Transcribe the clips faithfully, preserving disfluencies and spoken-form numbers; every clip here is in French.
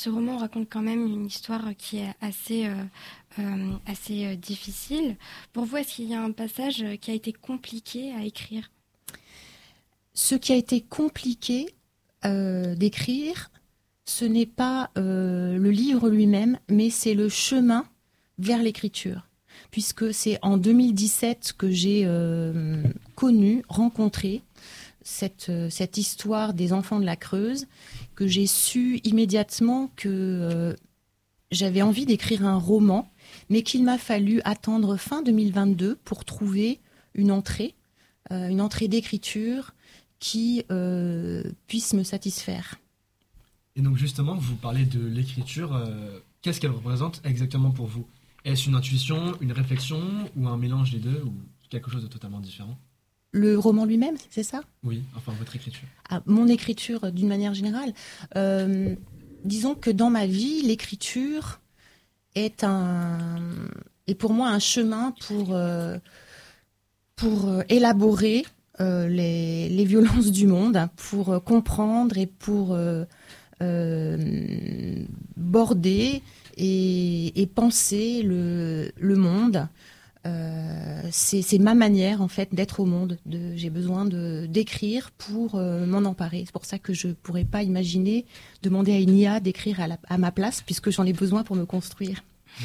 ce roman raconte quand même une histoire qui est assez, euh, euh, assez euh, difficile. Pour vous, est-ce qu'il y a un passage qui a été compliqué à écrire ? Ce qui a été compliqué euh, d'écrire, ce n'est pas euh, le livre lui-même, mais c'est le chemin vers l'écriture. Puisque c'est en deux mille dix-sept que j'ai euh, connu, rencontré cette, euh, cette histoire des enfants de la Creuse, que j'ai su immédiatement que euh, j'avais envie d'écrire un roman, mais qu'il m'a fallu attendre fin deux mille vingt-deux pour trouver une entrée, euh, une entrée d'écriture qui euh, puisse me satisfaire. Et donc justement, vous parlez de l'écriture. Euh, qu'est-ce qu'elle représente exactement pour vous ? Est-ce une intuition, une réflexion ou un mélange des deux ou quelque chose de totalement différent ? Le roman lui-même, c'est ça ? Oui, enfin votre écriture. Ah, mon écriture d'une manière générale. Euh, disons que dans ma vie, l'écriture est, un, est pour moi un chemin pour, euh, pour élaborer euh, les, les violences du monde, pour comprendre et pour euh, euh, border et, et penser le, le monde. Euh, c'est, c'est ma manière en fait d'être au monde. De, j'ai besoin de, d'écrire pour euh, m'en emparer. C'est pour ça que je pourrais pas imaginer demander à une I A d'écrire à, la, à ma place, puisque j'en ai besoin pour me construire.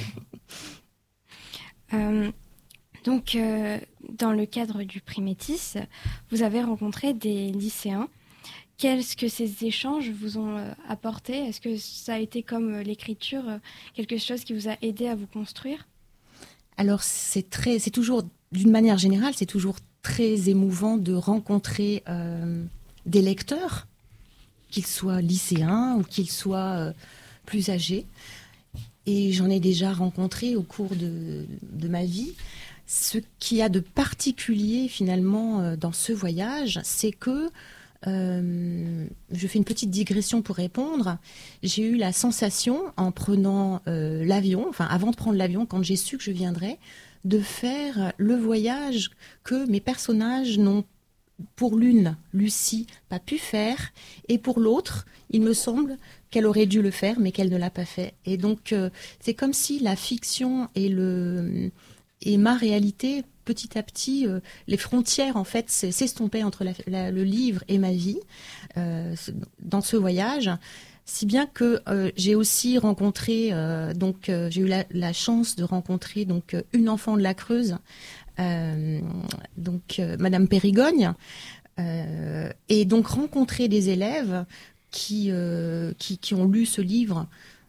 euh, donc, euh, dans le cadre du prix Métis, vous avez rencontré des lycéens. Qu'est-ce que ces échanges vous ont euh, apporté ? Est-ce que ça a été comme euh, l'écriture, euh, quelque chose qui vous a aidé à vous construire ? Alors, c'est, très, c'est toujours, d'une manière générale, c'est toujours très émouvant de rencontrer euh, des lecteurs, qu'ils soient lycéens ou qu'ils soient euh, plus âgés. Et j'en ai déjà rencontré au cours de, de ma vie. Ce qu'il y a de particulier, finalement, euh, dans ce voyage, c'est que, euh, je fais une petite digression pour répondre, j'ai eu la sensation, en prenant euh, l'avion, enfin avant de prendre l'avion, quand j'ai su que je viendrais, de faire le voyage que mes personnages n'ont, pour l'une, Lucie, pas pu faire, et pour l'autre, il me semble qu'elle aurait dû le faire, mais qu'elle ne l'a pas fait. Et donc, euh, c'est comme si la fiction et, le, et ma réalité, petit à petit, euh, les frontières, en fait, s'estompaient entre la, la, le livre et ma vie, euh, dans ce voyage. Si bien que euh, j'ai aussi rencontré, euh, donc euh, j'ai eu la, la chance de rencontrer donc une enfant de la Creuse, euh, donc euh, Madame Périgogne, euh, et donc rencontrer des élèves qui, euh, qui qui ont lu ce livre.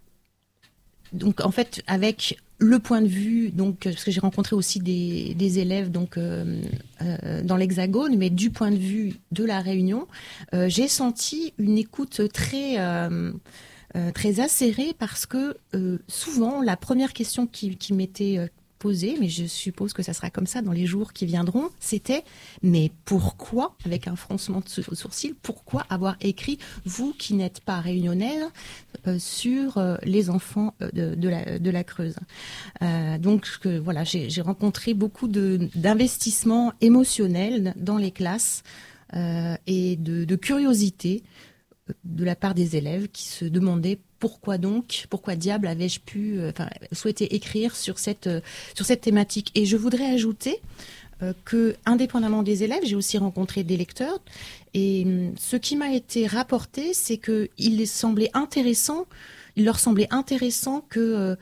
Donc en fait avec le point de vue, donc parce que j'ai rencontré aussi des, des élèves donc euh, euh, dans l'Hexagone, mais du point de vue de la Réunion, euh, j'ai senti une écoute très euh, euh, très acérée parce que euh, souvent la première question qui, qui m'était euh, posée, mais je suppose que ça sera comme ça dans les jours qui viendront, c'était mais pourquoi, avec un froncement de sourcil, pourquoi avoir écrit, vous qui n'êtes pas réunionnaire, euh, sur euh, les enfants de, de, la, de la Creuse. Euh, donc que, voilà, j'ai, j'ai rencontré beaucoup de, d'investissements émotionnels dans les classes euh, et de, de curiosité de la part des élèves qui se demandaient pourquoi donc, pourquoi diable avais-je pu euh, enfin, souhaiter écrire sur cette, euh, sur cette thématique. Et je voudrais ajouter euh, que, indépendamment des élèves, j'ai aussi rencontré des lecteurs. Et euh, ce qui m'a été rapporté, c'est qu'il les semblait intéressant, il leur semblait intéressant que euh,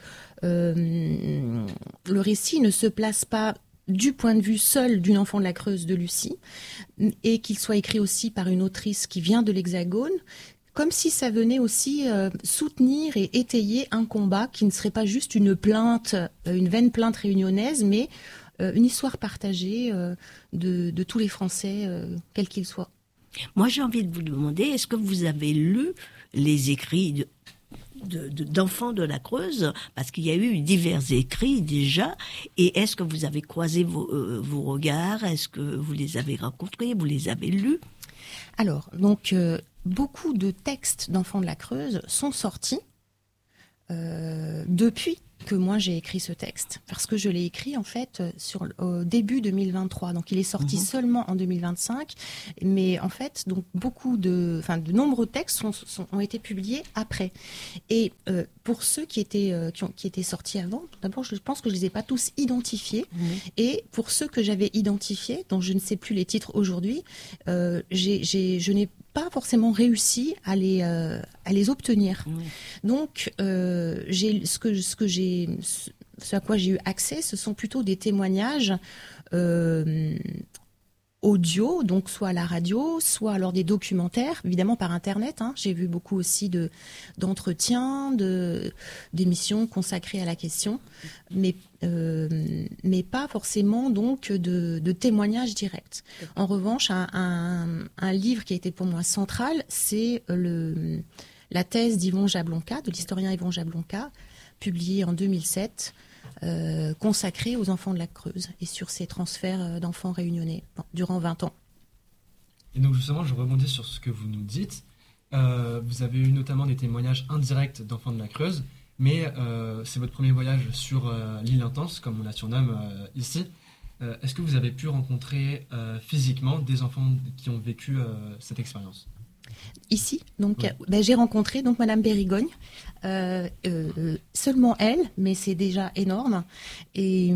euh, le récit ne se place pas du point de vue seul d'une enfant de la Creuse de Lucie, et qu'il soit écrit aussi par une autrice qui vient de l'Hexagone, comme si ça venait aussi euh, soutenir et étayer un combat qui ne serait pas juste une plainte, euh, une vaine plainte réunionnaise, mais euh, une histoire partagée euh, de, de tous les Français, euh, quels qu'ils soient. Moi, j'ai envie de vous demander, est-ce que vous avez lu les écrits de De, de, d'enfants de la Creuse, parce qu'il y a eu divers écrits déjà, et est-ce que vous avez croisé vos, euh, vos regards, est-ce que vous les avez rencontrés, vous les avez lus ? Alors, donc, euh, beaucoup de textes d'enfants de la Creuse sont sortis euh, depuis que moi j'ai écrit ce texte, parce que je l'ai écrit en fait sur au début deux mille vingt-trois, donc il est sorti mmh. seulement en deux mille vingt-cinq, mais en fait donc beaucoup de, enfin de nombreux textes sont, sont, ont été publiés après. Et euh, pour ceux qui étaient euh, qui, ont, qui étaient sortis avant, d'abord je pense que je les ai pas tous identifiés, mmh. et pour ceux que j'avais identifiés, dont je ne sais plus les titres aujourd'hui, euh, j'ai, j'ai, je n'ai pas forcément réussi à les euh, à les obtenir. Mmh. Donc euh, j'ai ce que ce que j'ai ce à quoi j'ai eu accès, ce sont plutôt des témoignages euh, audio, donc soit à la radio, soit lors des documentaires, évidemment par internet. Hein. J'ai vu beaucoup aussi de d'entretiens, de d'émissions consacrées à la question, mais euh, mais pas forcément donc de, de témoignages directs. En revanche, un, un, un livre qui a été pour moi central, c'est le la thèse d'Yvon Jablonka, de l'historien Yvon Jablonka, publiée en deux mille sept. Euh, consacré aux enfants de la Creuse et sur ces transferts d'enfants réunionnais bon, durant vingt ans. Et donc justement, je rebondis sur ce que vous nous dites. Euh, vous avez eu notamment des témoignages indirects d'enfants de la Creuse, mais euh, c'est votre premier voyage sur euh, l'île Intense, comme on la surnomme euh, ici. Euh, est-ce que vous avez pu rencontrer euh, physiquement des enfants qui ont vécu euh, cette expérience ? Ici, donc, oui. ben, j'ai rencontré donc Madame Bérigogne, euh, euh, seulement elle, mais c'est déjà énorme. Et,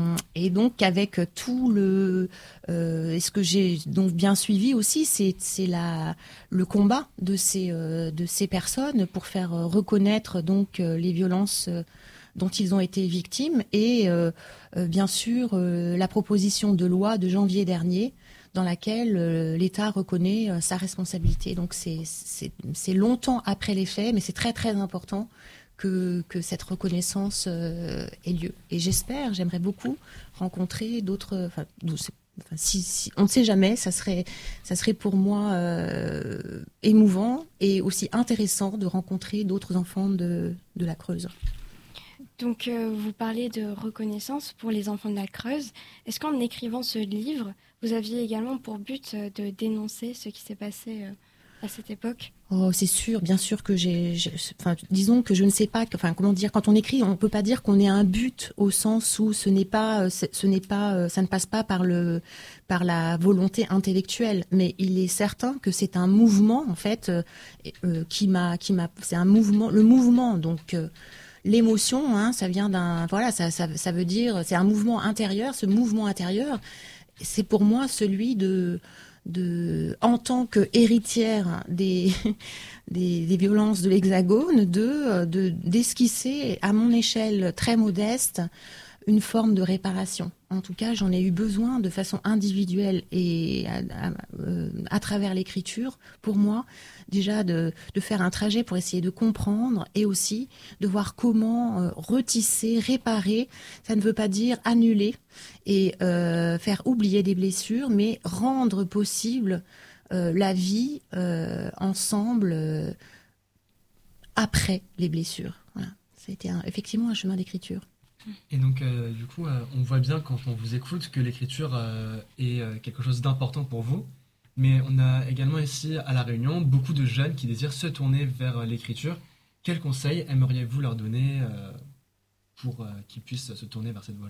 et donc avec tout le, euh, ce que j'ai donc bien suivi aussi, c'est, c'est la, le combat de ces, euh, de ces personnes pour faire reconnaître donc les violences dont ils ont été victimes et euh, euh, bien sûr euh, la proposition de loi de janvier dernier, dans laquelle euh, l'État reconnaît euh, sa responsabilité. Donc c'est, c'est, c'est longtemps après les faits, mais c'est très très important que, que cette reconnaissance euh, ait lieu. Et j'espère, j'aimerais beaucoup rencontrer d'autres... Enfin, enfin, si, si, on ne sait jamais, ça serait, ça serait pour moi euh, émouvant et aussi intéressant de rencontrer d'autres enfants de, de la Creuse. Donc, euh, vous parlez de reconnaissance pour les enfants de la Creuse. Est-ce qu'en écrivant ce livre, vous aviez également pour but de dénoncer ce qui s'est passé euh, à cette époque ? Oh, c'est sûr, bien sûr que j'ai, j'ai... Enfin, disons que je ne sais pas... Enfin, comment dire, quand on écrit, on ne peut pas dire qu'on ait un but au sens où ce n'est pas... Ce n'est pas ça ne passe pas par, le, par la volonté intellectuelle. Mais il est certain que c'est un mouvement, en fait, euh, euh, qui m'a... Qui m'a c'est un mouvement... Le mouvement, donc... Euh, l'émotion, hein, ça vient d'un, voilà, ça, ça, ça veut dire, c'est un mouvement intérieur. Ce mouvement intérieur, c'est pour moi celui de, de, en tant que héritière des, des, des violences de l'Hexagone, de, de, d'esquisser à mon échelle très modeste une forme de réparation. En tout cas, j'en ai eu besoin de façon individuelle et à, à, euh, à travers l'écriture, pour moi, déjà de, de faire un trajet pour essayer de comprendre et aussi de voir comment euh, retisser, réparer. Ça ne veut pas dire annuler et euh, faire oublier des blessures, mais rendre possible euh, la vie euh, ensemble euh, après les blessures. Voilà. C'était un, effectivement un chemin d'écriture. Et donc, euh, du coup, euh, on voit bien quand on vous écoute que l'écriture euh, est euh, quelque chose d'important pour vous. Mais on a également ici, à La Réunion, beaucoup de jeunes qui désirent se tourner vers euh, l'écriture. Quels conseils aimeriez-vous leur donner euh, pour euh, qu'ils puissent se tourner vers cette voie-là ?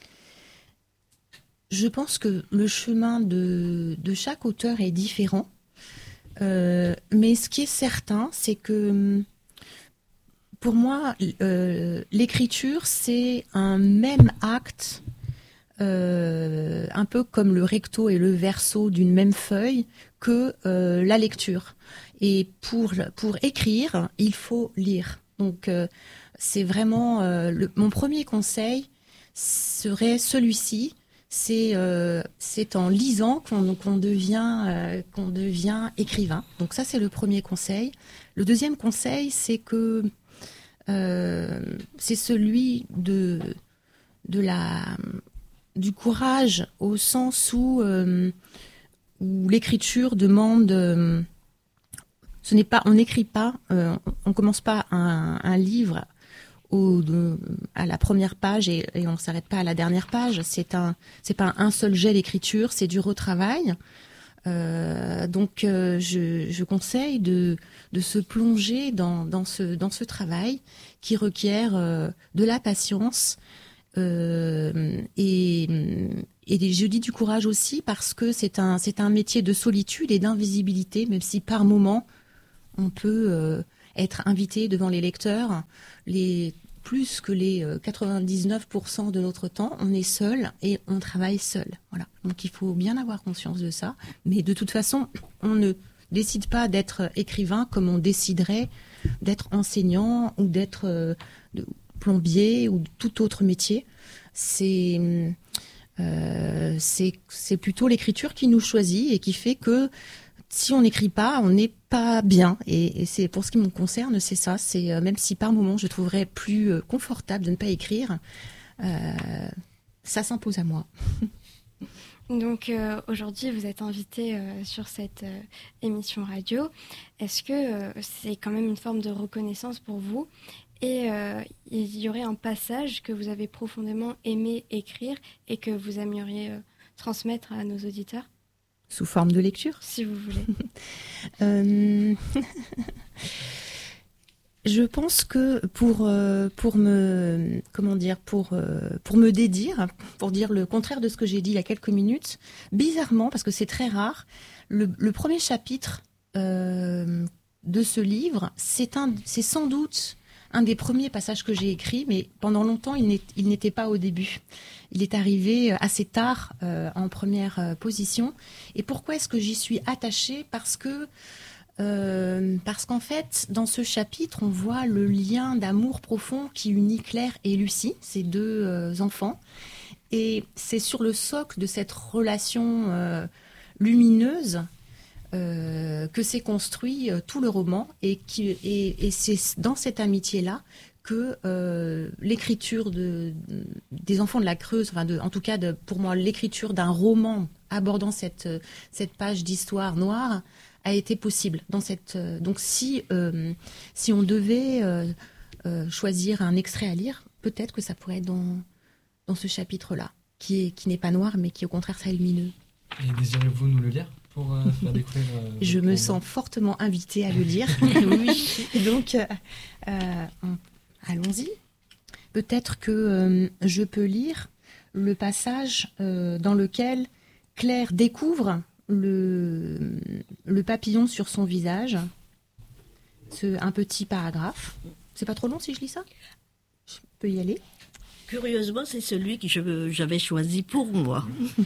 Je pense que le chemin de, de chaque auteur est différent. Euh, mais ce qui est certain, c'est que... Pour moi, euh, l'écriture, c'est un même acte, euh, un peu comme le recto et le verso d'une même feuille, que euh, la lecture. Et pour, pour écrire, il faut lire. Donc, euh, c'est vraiment... Euh, le, mon premier conseil serait celui-ci. C'est, euh, c'est en lisant qu'on, qu'on, devient, euh, qu'on devient écrivain. Donc ça, c'est le premier conseil. Le deuxième conseil, c'est que... Euh, c'est celui de, de la, du courage au sens où, euh, où l'écriture demande... Euh, ce n'est pas, on n'écrit pas, euh, on ne commence pas un, un livre au, de, à la première page et, et on ne s'arrête pas à la dernière page. C'est un, c'est pas un seul jet d'écriture, c'est du retravail. Euh, donc, euh, je, je conseille de, de se plonger dans, dans, ce, dans ce travail qui requiert euh, de la patience euh, et, et je dis du courage aussi parce que c'est un, c'est un métier de solitude et d'invisibilité, même si par moment on peut euh, être invité devant les lecteurs. Les, plus que les quatre-vingt-dix-neuf pour cent de notre temps, on est seul et on travaille seul. Voilà. Donc il faut bien avoir conscience de ça. Mais de toute façon, on ne décide pas d'être écrivain comme on déciderait d'être enseignant ou d'être euh, de plombier ou tout autre métier. C'est, euh, c'est, c'est plutôt l'écriture qui nous choisit et qui fait que si on n'écrit pas, on n'est pas bien. Et, et c'est pour ce qui me concerne, c'est ça. C'est euh, même si par moment je trouverais plus euh, confortable de ne pas écrire, euh, ça s'impose à moi. Donc euh, aujourd'hui, vous êtes invité euh, sur cette euh, émission radio. Est-ce que euh, c'est quand même une forme de reconnaissance pour vous ? Et euh, il y aurait un passage que vous avez profondément aimé écrire et que vous aimeriez euh, transmettre à nos auditeurs ? Sous forme de lecture ? Si vous voulez. euh... Je pense que pour, euh, pour me comment dire pour, euh, pour me dédire, pour dire le contraire de ce que j'ai dit il y a quelques minutes, bizarrement, parce que c'est très rare, le, le premier chapitre euh, de ce livre, c'est, un, c'est sans doute un des premiers passages que j'ai écrits, mais pendant longtemps, il, n'est, il n'était pas au début. Il est arrivé assez tard euh, en première euh, position. Et pourquoi est-ce que j'y suis attachée ? Parce que, euh, parce qu'en fait, dans ce chapitre, on voit le lien d'amour profond qui unit Claire et Lucie, ces deux euh, enfants. Et c'est sur le socle de cette relation euh, lumineuse euh, que s'est construit euh, tout le roman. Et, qui, et, et c'est dans cette amitié-là que euh, l'écriture de, des enfants de la Creuse, enfin de, en tout cas de, pour moi l'écriture d'un roman abordant cette, cette page d'histoire noire a été possible. Dans cette, donc si, euh, si on devait euh, euh, choisir un extrait à lire, peut-être que ça pourrait être dans, dans ce chapitre-là, qui, est, qui n'est pas noir mais qui au contraire serait lumineux. Et désirez-vous nous le lire pour euh, faire découvrir euh, Je me sens fortement invitée à le lire. Oui. Donc, euh, euh, on allons-y. Peut-être que euh, je peux lire le passage euh, dans lequel Claire découvre le, le papillon sur son visage. C'est un petit paragraphe. C'est pas trop long si je lis ça ? Je peux y aller ? Curieusement, c'est celui que je, j'avais choisi pour moi.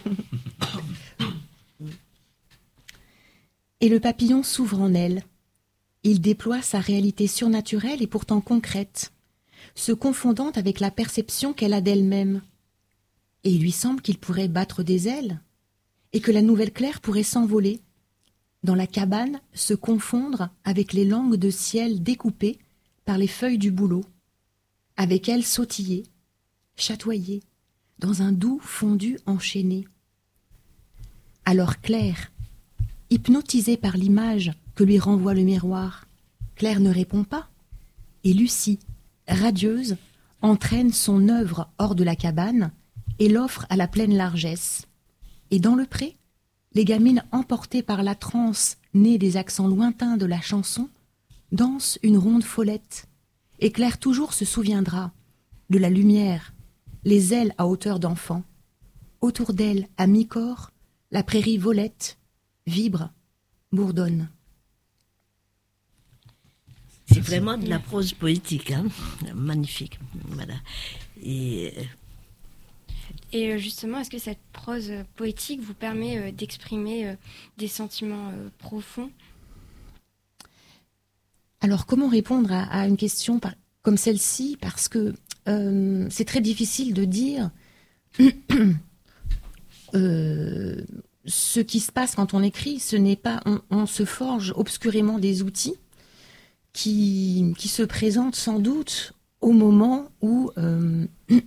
Et le papillon s'ouvre en elle. Il déploie sa réalité surnaturelle et pourtant concrète, se confondant avec la perception qu'elle a d'elle-même. Et il lui semble qu'il pourrait battre des ailes, et que la nouvelle Claire pourrait s'envoler, dans la cabane se confondre avec les langues de ciel découpées par les feuilles du bouleau, avec elle sautiller, chatoyer, dans un doux fondu enchaîné. Alors Claire, hypnotisée par l'image que lui renvoie le miroir, Claire ne répond pas, et Lucie, radieuse, entraîne son œuvre hors de la cabane et l'offre à la pleine largesse. Et dans le pré, les gamines emportées par la transe née des accents lointains de la chanson dansent une ronde follette, et Claire toujours se souviendra de la lumière, les ailes à hauteur d'enfant. Autour d'elle, à mi-corps, la prairie volette, vibre, bourdonne. C'est vraiment de la prose poétique, hein. Magnifique. Voilà. Et, Et justement, est-ce que cette prose poétique vous permet d'exprimer des sentiments profonds ? Alors, comment répondre à, à une question par, comme celle-ci ? Parce que euh, c'est très difficile de dire euh, ce qui se passe quand on écrit. Ce n'est pas, on, on se forge obscurément des outils qui, qui se présentent sans doute au moment où, euh,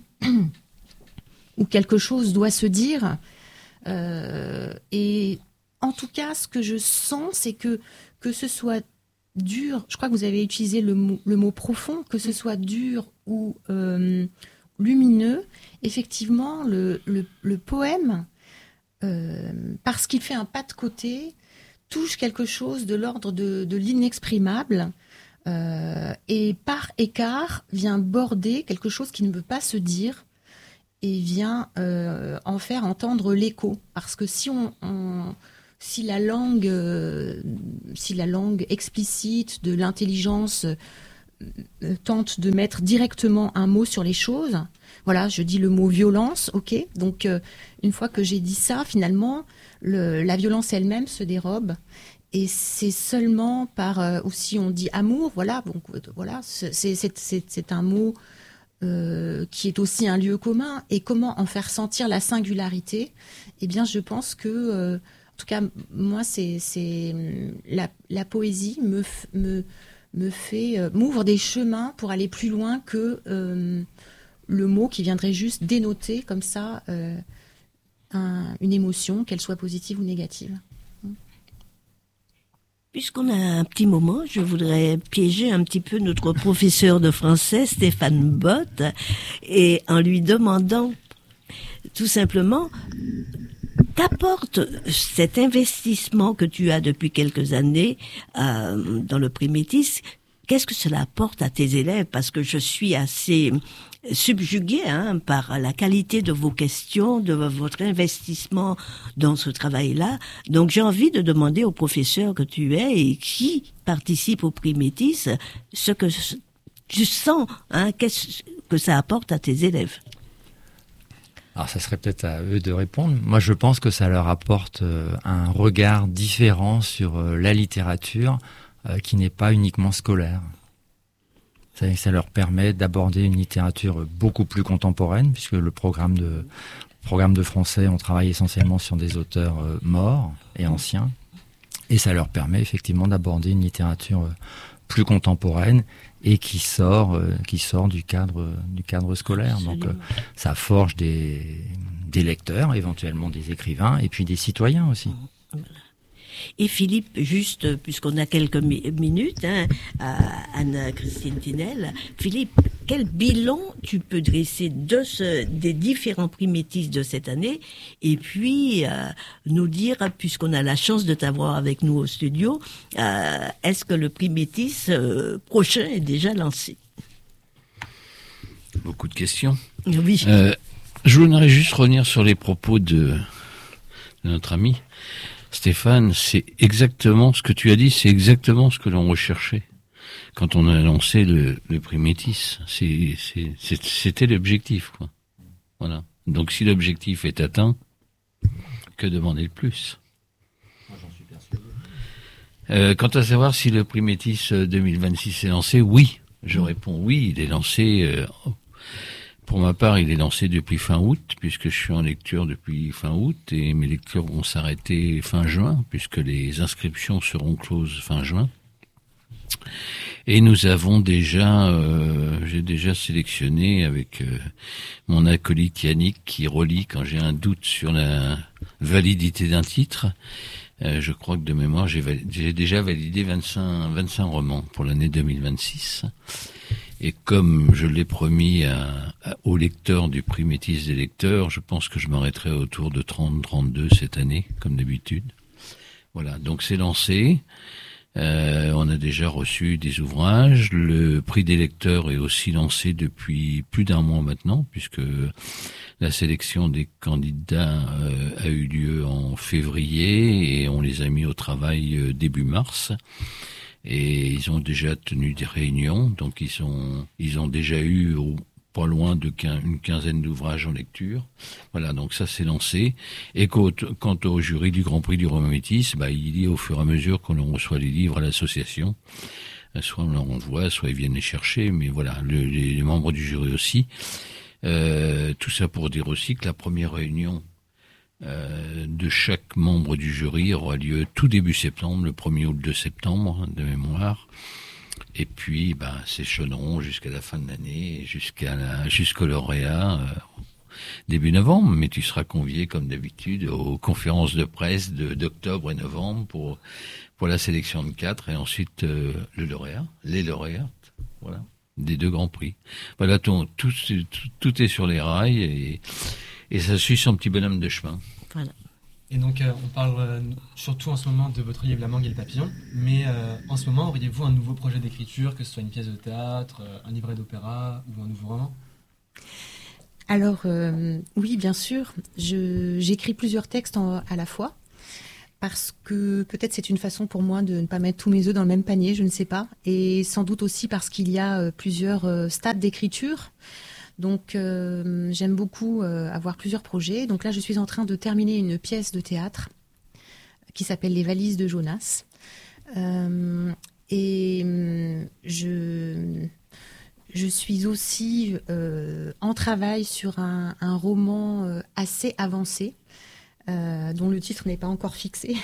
où quelque chose doit se dire. Euh, et en tout cas, ce que je sens, c'est que que ce soit dur, je crois que vous avez utilisé le mot, le mot profond, que ce soit dur ou euh, lumineux, effectivement, le, le, le poème euh, parce qu'il fait un pas de côté, touche quelque chose de l'ordre de, de l'inexprimable, euh, et par écart vient border quelque chose qui ne peut pas se dire, et vient euh, en faire entendre l'écho. Parce que si on, on si la langue, euh, si la langue explicite de l'intelligence euh, tente de mettre directement un mot sur les choses, voilà, je dis le mot violence, ok. Donc euh, une fois que j'ai dit ça, finalement, le, la violence elle-même se dérobe. Et c'est seulement par, euh, ou si on dit amour, voilà, donc voilà, c'est, c'est, c'est, c'est un mot euh, qui est aussi un lieu commun. Et comment en faire sentir la singularité ? Eh bien, je pense que, euh, en tout cas, moi, c'est, c'est la, la poésie me, f- me, me fait, euh, m'ouvre des chemins pour aller plus loin que euh, le mot qui viendrait juste dénoter comme ça euh, un, une émotion, qu'elle soit positive ou négative. Puisqu'on a un petit moment, je voudrais piéger un petit peu notre professeur de français, Stéphane Bott, et en lui demandant tout simplement, qu'apporte cet investissement que tu as depuis quelques années euh, dans le Primétis, qu'est-ce que cela apporte à tes élèves ? Parce que je suis assez subjugué hein, par la qualité de vos questions, de votre investissement dans ce travail-là. Donc j'ai envie de demander au professeur que tu es et qui participe au Primétis ce que tu sens, hein, qu'est-ce que ça apporte à tes élèves. Alors ça serait peut-être à eux de répondre. Moi je pense que ça leur apporte euh, un regard différent sur euh, la littérature euh, qui n'est pas uniquement scolaire. Ça, ça leur permet d'aborder une littérature beaucoup plus contemporaine, puisque le programme de, programme de français, on travaille essentiellement sur des auteurs euh, morts et anciens. Et ça leur permet effectivement d'aborder une littérature euh, plus contemporaine et qui sort, euh, qui sort du cadre, du cadre scolaire. Donc euh, ça forge des, des lecteurs, éventuellement des écrivains, et puis des citoyens aussi. Et Philippe, juste puisqu'on a quelques mi- minutes, hein, à Anne-Christine Tinel, Philippe, quel bilan tu peux dresser de ce, des différents Primétis de cette année, et puis euh, nous dire, puisqu'on a la chance de t'avoir avec nous au studio, euh, est-ce que le Primétis euh, prochain est déjà lancé ? Beaucoup de questions. Oui. Euh, je voudrais juste revenir sur les propos de, de notre ami. Stéphane, c'est exactement ce que tu as dit, c'est exactement ce que l'on recherchait quand on a lancé le, le Primétis. C'est, c'est, c'est, c'était l'objectif, quoi. Voilà. Donc si l'objectif est atteint, que demander de plus ? Moi, j'en suis persuadé. Euh, quant à savoir si le Primétis deux mille vingt-six est lancé, oui. Je réponds oui, il est lancé. Euh, Pour ma part, il est lancé depuis fin août, puisque je suis en lecture depuis fin août, et mes lectures vont s'arrêter fin juin, puisque les inscriptions seront closes fin juin. Et nous avons déjà, euh, j'ai déjà sélectionné avec euh, mon acolyte Yannick, qui relit quand j'ai un doute sur la validité d'un titre. Euh, je crois que de mémoire, j'ai, validé, j'ai déjà validé vingt-cinq, vingt-cinq romans pour l'année deux mille vingt-six. Et comme je l'ai promis à, à, aux lecteurs du Primétis des lecteurs, je pense que je m'arrêterai autour de trente trente-deux cette année, comme d'habitude. Voilà, donc c'est lancé. Euh, on a déjà reçu des ouvrages. Le prix des lecteurs est aussi lancé depuis plus d'un mois maintenant, puisque la sélection des candidats euh, a eu lieu en février et on les a mis au travail euh, début mars. Et ils ont déjà tenu des réunions, donc ils ont ils ont déjà eu au, pas loin de quin, une quinzaine d'ouvrages en lecture. Voilà, donc ça c'est lancé. Et quant, quant au jury du Grand Prix du Primétis, bah il dit au fur et à mesure qu'on reçoit les livres à l'association, soit on leur envoie, soit ils viennent les chercher, mais voilà, le, les, les membres du jury aussi. Euh, tout ça pour dire aussi que la première réunion Euh, de chaque membre du jury aura lieu tout début septembre, le premier ou le deux septembre de mémoire. Et puis, ben, s'échelonneront jusqu'à la fin de l'année, jusqu'à la, jusqu'au lauréat euh, début novembre. Mais tu seras convié, comme d'habitude, aux conférences de presse de, d'octobre et novembre pour pour la sélection de quatre et ensuite euh, le lauréat, les lauréats, voilà, des deux grands prix. Voilà, tout tout, tout, tout est sur les rails et Et ça suit son petit bonhomme de chemin. Voilà. Et donc, euh, on parle euh, surtout en ce moment de votre livre La Mangue et le Papillon, mais euh, en ce moment, auriez-vous un nouveau projet d'écriture, que ce soit une pièce de théâtre, euh, un livret d'opéra ou un nouveau roman ? Alors, euh, oui, bien sûr. Je, j'écris plusieurs textes en, à la fois, parce que peut-être c'est une façon pour moi de ne pas mettre tous mes œufs dans le même panier, je ne sais pas. Et sans doute aussi parce qu'il y a euh, plusieurs euh, stades d'écriture. Donc, euh, j'aime beaucoup euh, avoir plusieurs projets. Donc là, je suis en train de terminer une pièce de théâtre qui s'appelle Les Valises de Jonas. Euh, et euh, je, je suis aussi euh, en travail sur un, un roman euh, assez avancé, euh, dont le titre n'est pas encore fixé.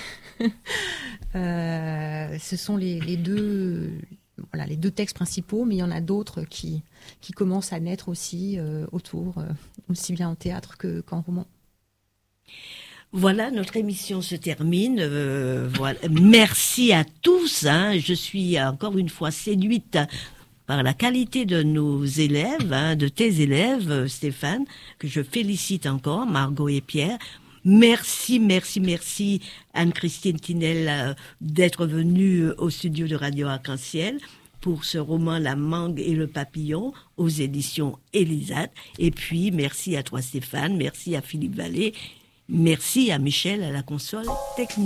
euh, ce sont les, les deux... Voilà, les deux textes principaux, mais il y en a d'autres qui, qui commencent à naître aussi euh, autour, euh, aussi bien en théâtre que, qu'en roman. Voilà, notre émission se termine. Euh, voilà. Merci à tous. Hein. Je suis encore une fois séduite par la qualité de nos élèves, hein, de tes élèves, Stéphane, que je félicite encore, Margot et Pierre. Merci, merci, merci Anne-Christine Tinel euh, d'être venue au studio de Radio Arc-en-Ciel pour ce roman La Mangue et le Papillon aux éditions Elisade. Et puis, merci à toi Stéphane, merci à Philippe Vallée, merci à Michel à la console technique.